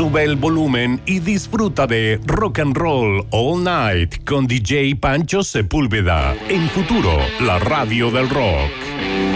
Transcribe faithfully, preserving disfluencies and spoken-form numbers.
Sube el volumen y disfruta de Rock and Roll All Night con D J Pancho Sepúlveda. En Futuro, la radio del rock.